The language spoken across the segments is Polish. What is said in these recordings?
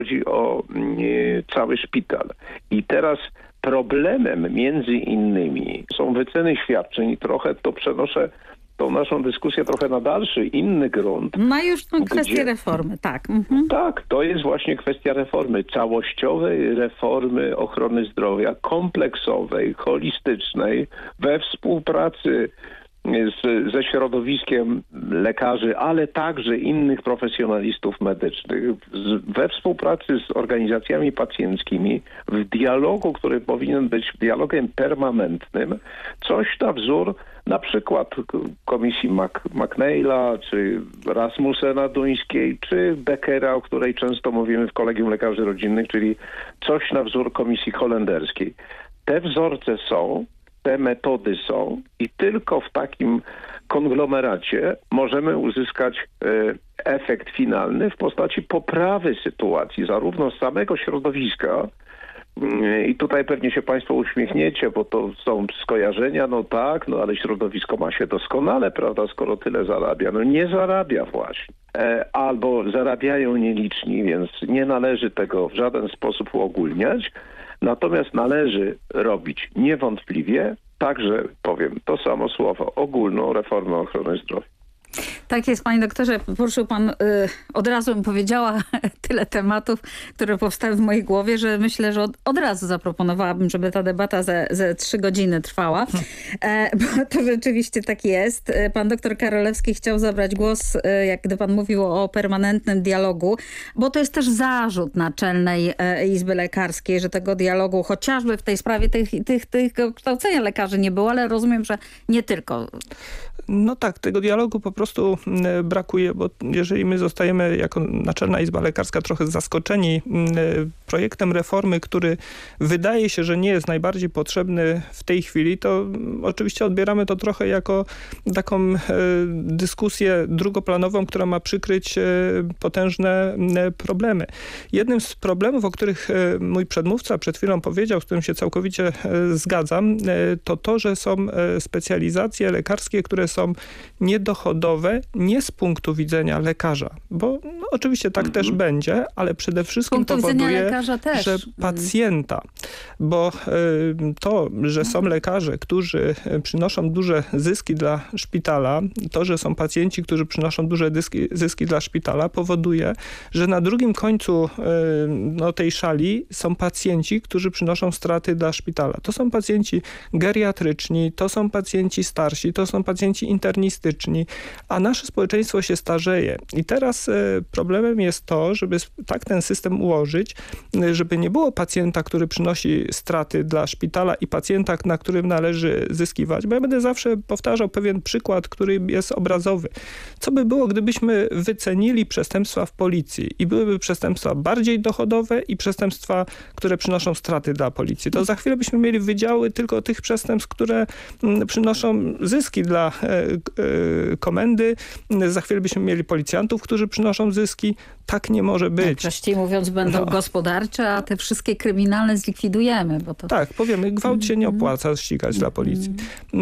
chodzi o cały szpital. I teraz problemem między innymi są wyceny świadczeń i trochę to przenoszę tą naszą dyskusję trochę na dalszy, inny grunt. Ma już tą kwestię reformy, tak. Tak, to jest właśnie kwestia reformy, całościowej reformy ochrony zdrowia, kompleksowej, holistycznej, we współpracy ze środowiskiem lekarzy, ale także innych profesjonalistów medycznych, we współpracy z organizacjami pacjenckimi, w dialogu, który powinien być dialogiem permanentnym, coś na wzór na przykład komisji McNeila, czy Rasmussena Duńskiej, czy Beckera, o której często mówimy w Kolegium Lekarzy Rodzinnych, czyli coś na wzór komisji holenderskiej. Te wzorce są, te metody są i tylko w takim konglomeracie możemy uzyskać efekt finalny w postaci poprawy sytuacji zarówno z samego środowiska, i tutaj pewnie się Państwo uśmiechniecie, bo to są skojarzenia, no tak, no ale środowisko ma się doskonale, prawda, skoro tyle zarabia. No nie zarabia właśnie. Albo zarabiają nieliczni, więc nie należy tego w żaden sposób uogólniać. Natomiast należy robić niewątpliwie, także powiem to samo słowo, ogólną reformę ochrony zdrowia. Tak jest, panie doktorze. Poruszył pan, od razu bym powiedziała, tyle tematów, które powstały w mojej głowie, że myślę, że od razu zaproponowałabym, żeby ta debata ze 3 godziny trwała. Bo to rzeczywiście tak jest. Pan doktor Karolewski chciał zabrać głos, jak gdy pan mówił o permanentnym dialogu, bo to jest też zarzut Naczelnej Izby Lekarskiej, że tego dialogu chociażby w tej sprawie tych kształcenia lekarzy nie było, ale rozumiem, że nie tylko. No tak, tego dialogu po prostu brakuje, bo jeżeli my zostajemy jako Naczelna Izba Lekarska trochę zaskoczeni projektem reformy, który wydaje się, że nie jest najbardziej potrzebny w tej chwili, to oczywiście odbieramy to trochę jako taką dyskusję drugoplanową, która ma przykryć potężne problemy. Jednym z problemów, o których mój przedmówca przed chwilą powiedział, z którym się całkowicie zgadzam, to to, że są specjalizacje lekarskie, które są niedochodowe nie z punktu widzenia lekarza, bo no, oczywiście tak też będzie, ale przede wszystkim powoduje, że pacjenta, bo to, że są lekarze, którzy przynoszą duże zyski dla szpitala, to, że są pacjenci, którzy przynoszą duże zyski dla szpitala, powoduje, że na drugim końcu tej szali są pacjenci, którzy przynoszą straty dla szpitala. To są pacjenci geriatryczni, to są pacjenci starsi, to są pacjenci internistyczni, a nasze społeczeństwo się starzeje. I teraz problemem jest to, żeby tak ten system ułożyć, żeby nie było pacjenta, który przynosi straty dla szpitala i pacjenta, na którym należy zyskiwać. Bo ja będę zawsze powtarzał pewien przykład, który jest obrazowy. Co by było, gdybyśmy wycenili przestępstwa w policji i byłyby przestępstwa bardziej dochodowe i przestępstwa, które przynoszą straty dla policji. To za chwilę byśmy mieli wydziały tylko tych przestępstw, które przynoszą zyski dla komendy. Za chwilę byśmy mieli policjantów, którzy przynoszą zyski. Tak nie może być. Prościej mówiąc, będą gospodarcze, a te wszystkie kryminalne zlikwidujemy. Bo to... Tak, powiemy, gwałt się nie opłaca ścigać dla policji.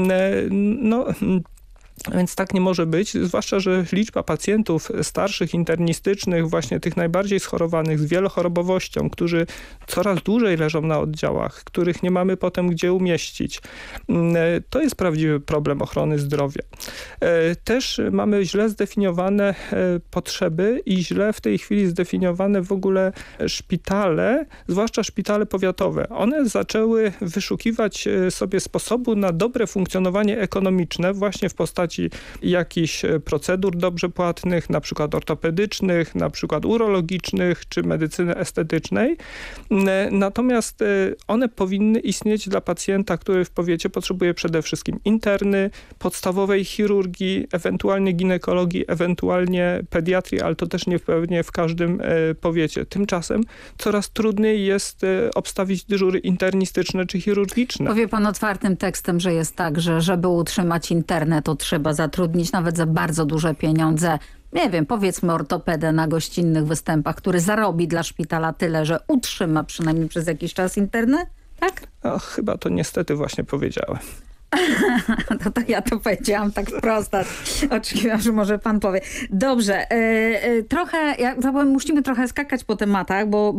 Więc tak nie może być, zwłaszcza, że liczba pacjentów starszych, internistycznych, właśnie tych najbardziej schorowanych z wielochorobowością, którzy coraz dłużej leżą na oddziałach, których nie mamy potem gdzie umieścić. To jest prawdziwy problem ochrony zdrowia. Też mamy źle zdefiniowane potrzeby i źle w tej chwili zdefiniowane w ogóle szpitale, zwłaszcza szpitale powiatowe. One zaczęły wyszukiwać sobie sposobu na dobre funkcjonowanie ekonomiczne właśnie w postaci jakichś procedur dobrze płatnych, na przykład ortopedycznych, na przykład urologicznych czy medycyny estetycznej. Natomiast one powinny istnieć dla pacjenta, który w powiecie potrzebuje przede wszystkim interny, podstawowej chirurgii, ewentualnie ginekologii, ewentualnie pediatrii, ale to też nie pewnie w każdym powiecie. Tymczasem coraz trudniej jest obstawić dyżury internistyczne czy chirurgiczne. Powie pan otwartym tekstem, że jest tak, że żeby utrzymać internę, to trzeba zatrudnić nawet za bardzo duże pieniądze, nie wiem, powiedzmy ortopedę na gościnnych występach, który zarobi dla szpitala tyle, że utrzyma przynajmniej przez jakiś czas internę, tak? Chyba to niestety właśnie powiedziałem. To ja to powiedziałam tak wprost. Oczekiwałam, że może pan powie. Dobrze, trochę, musimy trochę skakać po tematach, bo